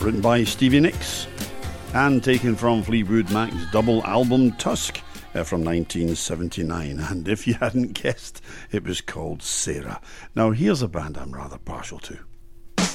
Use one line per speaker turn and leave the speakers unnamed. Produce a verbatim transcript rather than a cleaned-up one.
written by Stevie Nicks and taken from Fleetwood Mac's double album Tusk uh, from nineteen seventy-nine. And if you hadn't guessed, it was called Sarah. Now here's a band I'm rather partial to.